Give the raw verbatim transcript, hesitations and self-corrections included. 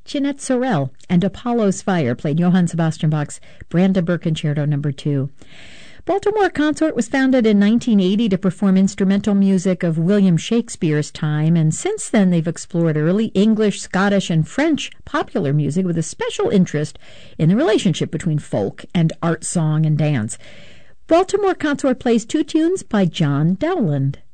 Jeanette Sorel and Apollo's Fire played Johann Sebastian Bach's Brandenburg Concerto number two. Baltimore Consort was founded in nineteen eighty to perform instrumental music of William Shakespeare's time, and since then they've explored early English, Scottish, and French popular music with a special interest in the relationship between folk and art, song, and dance. Baltimore Consort plays two tunes by John Dowland.